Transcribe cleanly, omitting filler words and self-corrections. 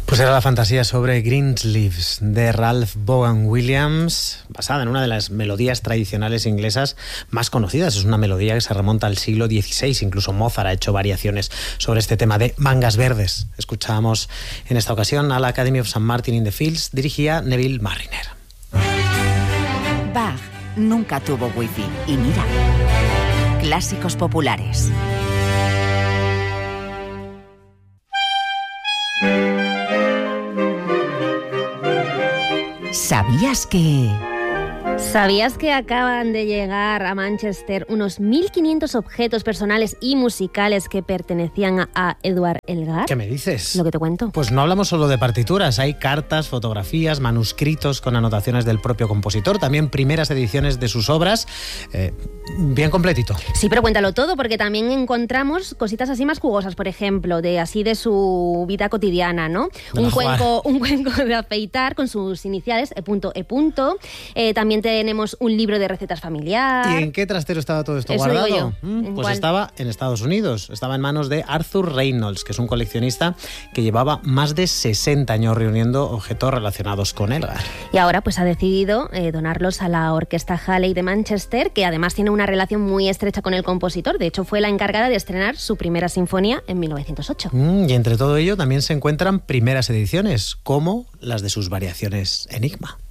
Pues era la fantasía sobre Greensleeves de Ralph Vaughan Williams, basada en una de las melodías tradicionales inglesas más conocidas. Es una melodía que se remonta al siglo XVI. Incluso Mozart ha hecho variaciones sobre este tema de mangas verdes. Escuchábamos en esta ocasión a la Academy of St. Martin in the Fields, dirigía Neville Marriner. Bach nunca tuvo wifi. Y mira, clásicos populares. ¿Sabías que...? ¿Sabías que acaban de llegar a Manchester unos 1.500 objetos personales y musicales que pertenecían a Edward Elgar? ¿Qué me dices? Lo que te cuento. Pues no hablamos solo de partituras, hay cartas, fotografías, manuscritos con anotaciones del propio compositor, también primeras ediciones de sus obras, bien completito. Sí, pero cuéntalo todo, porque también encontramos cositas así más jugosas, por ejemplo, de su vida cotidiana, ¿no? Un cuenco de afeitar con sus iniciales, E.E. También tenemos un libro de recetas familiar. ¿Y en qué trastero estaba todo esto Eso guardado? digo yo. Pues estaba en Estados Unidos. Estaba en manos de Arthur Reynolds, que es un coleccionista que llevaba más de 60 años reuniendo objetos relacionados con Elgar. Y ahora pues ha decidido donarlos a la Orquesta Halley de Manchester, que además tiene una relación muy estrecha con el compositor. De hecho, fue la encargada de estrenar su primera sinfonía en 1908. Y entre todo ello también se encuentran primeras ediciones, como las de sus variaciones Enigma.